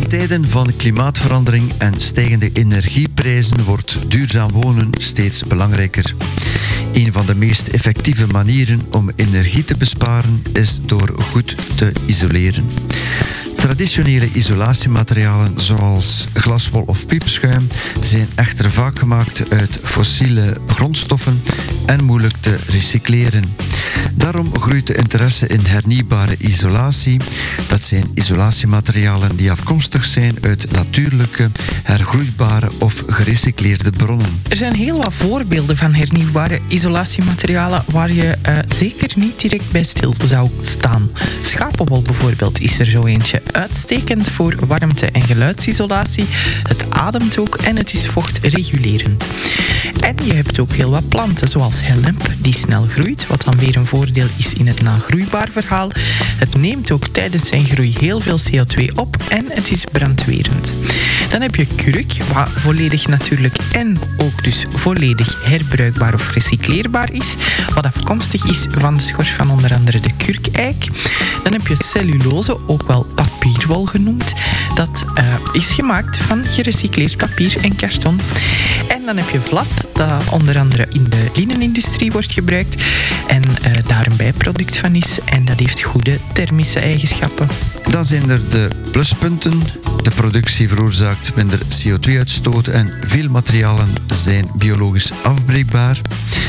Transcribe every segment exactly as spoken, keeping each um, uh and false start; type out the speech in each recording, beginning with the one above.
tijden van klimaatverandering en stijgende energieprijzen wordt duurzaam wonen steeds belangrijker. Een van de meest effectieve manieren om energie te besparen is door goed te isoleren. Traditionele isolatiematerialen zoals glaswol of piepschuim zijn echter vaak gemaakt uit fossiele grondstoffen en moeilijk te recycleren. Daarom groeit de interesse in hernieuwbare isolatie. Dat zijn isolatiematerialen die afkomstig zijn uit natuurlijke, hergroeibare of gerecycleerde bronnen. Er zijn heel wat voorbeelden van hernieuwbare isolatiematerialen waar je uh, zeker niet direct bij stil zou staan. Schapenwol bijvoorbeeld is er zo eentje. Uitstekend voor warmte- en geluidsisolatie. Het ademt ook en het is vochtregulerend. En je hebt ook heel wat planten, zoals hemp, die snel groeit, wat dan weer een voordeel is in het nagroeibaar verhaal. Het neemt ook tijdens zijn groei heel veel C O twee op en het is brandwerend. Dan heb je kurk, wat volledig natuurlijk en ook dus volledig herbruikbaar of recycleerbaar is, wat afkomstig is van de schors van onder andere de kurkeik. Dan heb je cellulose, ook wel papierwol genoemd. Dat uh, is gemaakt van gerecycleerd papier en karton. En dan heb je vlas, dat onder andere in de linnenindustrie wordt gebruikt en uh, daar een bijproduct van is. En dat heeft goede thermische eigenschappen. Dan zijn er de pluspunten. De productie veroorzaakt minder C O twee uitstoot en veel materialen zijn biologisch afbreekbaar.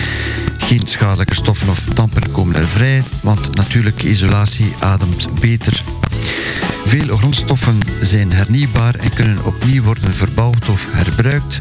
Geen schadelijke stoffen of dampen komen er vrij, want natuurlijke isolatie ademt beter. Veel grondstoffen zijn hernieuwbaar en kunnen opnieuw worden verbouwd of herbruikt.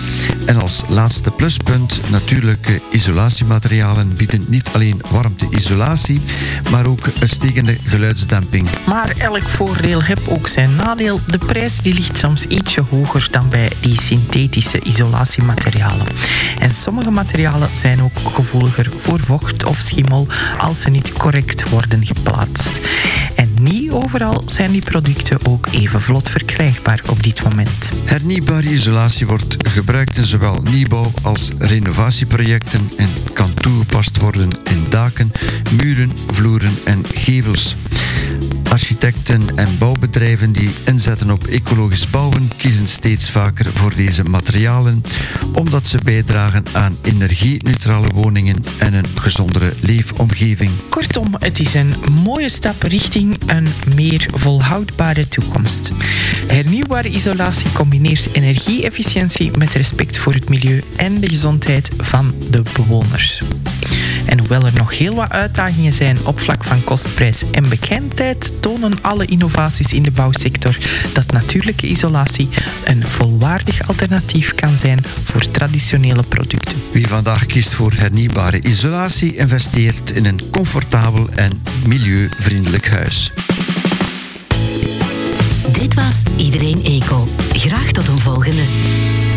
En als laatste pluspunt, natuurlijke isolatiematerialen bieden niet alleen warmte-isolatie, maar ook uitstekende geluidsdemping. Maar elk voordeel heeft ook zijn nadeel. De prijs die ligt soms ietsje hoger dan bij die synthetische isolatiematerialen. En sommige materialen zijn ook gevoeliger voor vocht of schimmel als ze niet correct worden geplaatst. En niet overal zijn die producten ook even vlot verkrijgbaar op dit moment. Hernieuwbare isolatie wordt gebruikt in zowel nieuwbouw als renovatieprojecten en kan toegepast worden in daken, muren, vloeren en gevels. Architecten en bouwbedrijven die inzetten op ecologisch bouwen kiezen steeds vaker voor deze materialen, omdat ze bijdragen aan energie-neutrale woningen en een gezondere leefomgeving. Kortom, het is een mooie stap richting een meer volhoudbare toekomst. Hernieuwbare isolatie combineert energie-efficiëntie met respect voor het milieu en de gezondheid van de bewoners. En hoewel er nog heel wat uitdagingen zijn op vlak van kostprijs en bekendheid, tonen alle innovaties in de bouwsector dat natuurlijke isolatie een volwaardig alternatief kan zijn voor traditionele producten. Wie vandaag kiest voor hernieuwbare isolatie, investeert in een comfortabel en milieuvriendelijk huis. Dit was Iedereen Eco. Graag tot een volgende.